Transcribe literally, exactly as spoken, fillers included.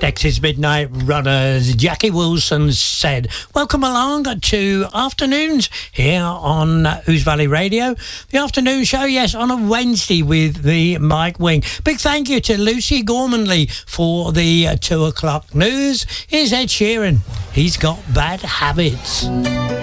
Dexys Midnight Runners. Jackie Wilson said, welcome along to Afternoons here on Ouse Valley Radio. The afternoon show, yes, on a Wednesday with the Mike Wing. Big thank you to Lucy Gormanley for the uh, two o'clock news. Here's Ed Sheeran. He's got bad habits.